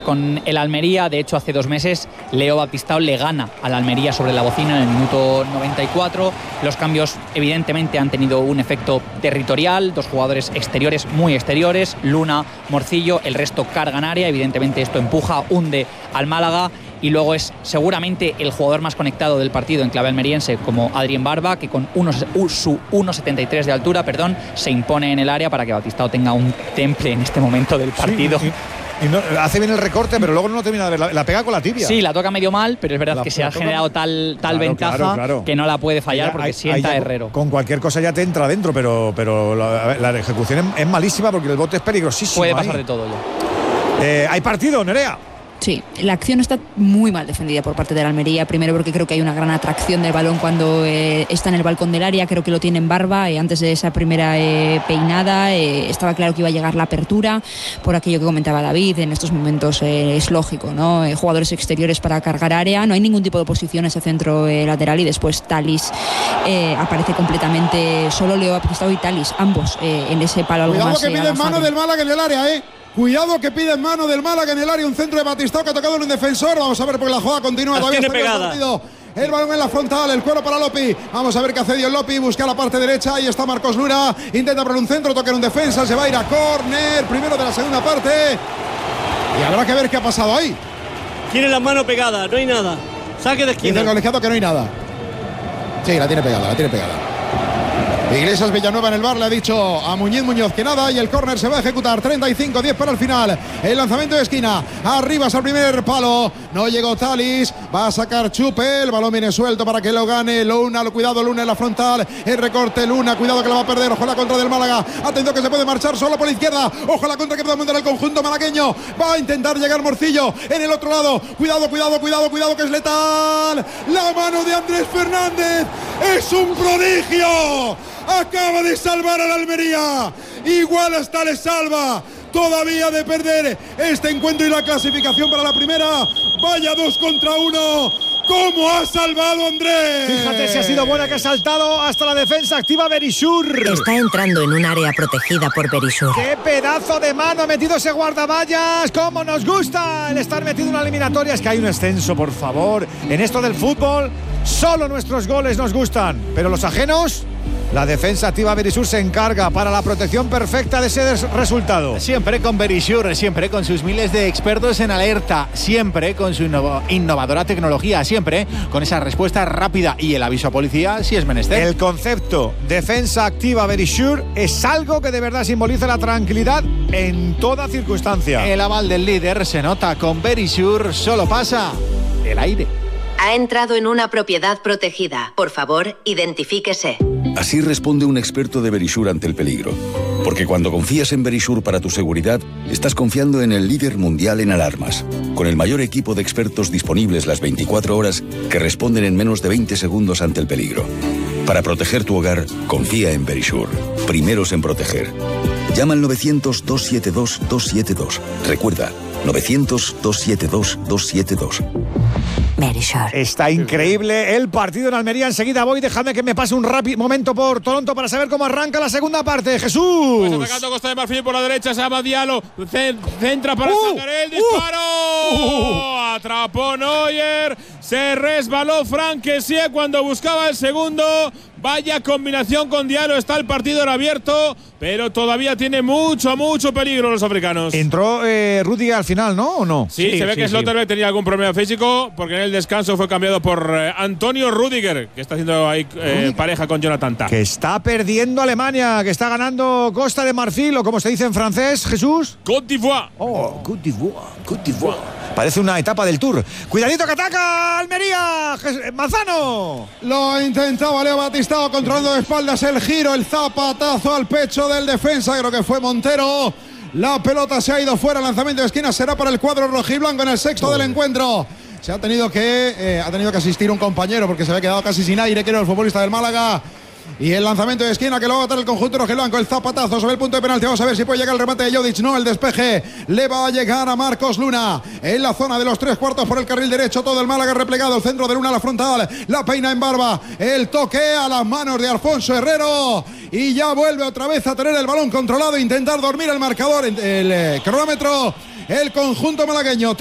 con el Almería. De hecho, hace 2 meses Leo Baptistao le gana al Almería sobre la bocina en el minuto 94. Los cambios evidentemente han tenido un efecto territorial, 2 jugadores exteriores, muy exteriores, Luna, Morcillo, el resto cargan área. Evidentemente esto empuja, hunde al Málaga. Y luego es seguramente el jugador más conectado del partido en clave almeriense, como Adrien Barba, que con su 1,73 de altura, se impone en el área para que Baptistao tenga un temple en este momento del partido. Sí, y no, hace bien el recorte, pero luego no termina de ver. La pega con la tibia. Sí, la toca medio mal, pero es verdad que se ha generado tal ventaja que no la puede fallar porque sienta Herrero. Con cualquier cosa ya te entra adentro, pero la ejecución es malísima porque el bote es peligrosísimo. Puede pasar de todo ya. Hay partido, Nerea. Sí, la acción está muy mal defendida por parte de la Almería. Primero porque creo que hay una gran atracción del balón cuando está en el balcón del área. Creo que lo tiene en Barba. Antes de esa primera peinada estaba claro que iba a llegar la apertura. Por aquello que comentaba David, en estos momentos es lógico, ¿no? Jugadores exteriores para cargar área. No hay ningún tipo de oposición a ese centro lateral. Y después Thalys aparece completamente solo. Leo Baptistao y Thalys, ambos en ese palo algo más. Cuidado que pide mano del Málaga en el área, Cuidado que pide en mano del Málaga en el área, un centro de Baptistao que ha tocado en un defensor. Vamos a ver porque la jugada continúa. Las todavía tiene pegada. El balón en la frontal, el cuero para Lopi. Vamos a ver qué hace Dion Lopi, busca la parte derecha. Ahí está Marcos Luna, intenta poner un centro, toca en un defensa, se va a ir a córner, primero de la segunda parte. Y habrá que ver qué ha pasado ahí. Tiene la mano pegada, no hay nada. Saque de esquina. Dice el colegiado que no hay nada. Sí, la tiene pegada. Iglesias Villanueva en el bar le ha dicho a Muñoz que nada y el córner se va a ejecutar. 35-10 para el final. El lanzamiento de esquina. Arribas al primer palo. No llegó Thalys. Va a sacar Chupe. El balón viene suelto para que lo gane Luna. Cuidado, Luna en la frontal. El recorte Luna. Cuidado que la va a perder. Ojo la contra del Málaga. Atención que se puede marchar solo por la izquierda. Ojo la contra que puede montar el conjunto malagueño. Va a intentar llegar Morcillo en el otro lado. Cuidado que es letal. La mano de Andrés Fernández. Es un prodigio. Acaba de salvar a la Almería. Igual hasta le salva todavía de perder este encuentro y la clasificación para la primera. Vaya 2 contra 1. ¿Cómo ha salvado Andrés? Fíjate si ha sido buena que ha saltado hasta la defensa activa Berisur. Está entrando en un área protegida por Berisur. ¡Qué pedazo de mano ha metido ese guardaballas! ¡Cómo nos gusta el estar metido en una eliminatoria! Es que hay un ascenso, por favor. En esto del fútbol, solo nuestros goles nos gustan. Pero los ajenos... La defensa activa Berisur se encarga para la protección perfecta de ese resultado. Siempre con Berisur, siempre con sus miles de expertos en alerta, siempre con su innovadora tecnología, siempre con esa respuesta rápida y el aviso a policía si es menester. El concepto defensa activa Berisur es algo que de verdad simboliza la tranquilidad en toda circunstancia. El aval del líder se nota. Con Berisur solo pasa el aire. Ha entrado en una propiedad protegida. Por favor, identifíquese. Así responde un experto de Berisur ante el peligro. Porque cuando confías en Berisur para tu seguridad, estás confiando en el líder mundial en alarmas, con el mayor equipo de expertos disponibles las 24 horas que responden en menos de 20 segundos ante el peligro. Para proteger tu hogar, confía en Berisur. Primeros en proteger. Llama al 900-272-272. Recuerda, 900-272-272. Berisur. Está increíble el partido en Almería. Enseguida voy, déjame que me pase un rápido momento por Toronto para saber cómo arranca la segunda parte. Jesús. Pues atacando Costa de Marfil por la derecha, se llama Diallo, centra para sacar el disparo. Atrapó Neuer, se resbaló Franck Kessie cuando buscaba el segundo. Vaya combinación con Diallo, está el partido en abierto, pero todavía tiene mucho peligro los africanos. Entró Rudiger al final, ¿no? ¿O no? Sí, se ve que Slotterbeck tenía algún problema físico, porque en el descanso fue cambiado por Antonio Rudiger, que está haciendo ahí pareja con Jonathan Tah. Que está perdiendo Alemania, que está ganando Costa de Marfil, o como se dice en francés, Jesús. Côte d'Ivoire. Oh, Côte d'Ivoire. Parece una etapa del Tour. Cuidadito que ataca Almería. Manzano. Lo intentaba Leo Baptistao, controlando de espaldas el giro, el zapatazo al pecho del defensa, creo que fue Montero. La pelota se ha ido fuera, lanzamiento de esquina será para el cuadro rojiblanco en el sexto del encuentro. Se ha tenido que asistir un compañero porque se había quedado casi sin aire, creo, el futbolista del Málaga. Y el lanzamiento de esquina que lo va a matar el conjunto rojiblanco, el zapatazo sobre el punto de penalti. Vamos a ver si puede llegar el remate de Jodic. No, el despeje le va a llegar a Marcos Luna en la zona de los 3/4 por el carril derecho. Todo el Málaga replegado, el centro de Luna a la frontal, la peina en Barba, el toque a las manos de Alfonso Herrero y ya vuelve otra vez a tener el balón controlado, intentar dormir el marcador, el cronómetro el conjunto malagueño.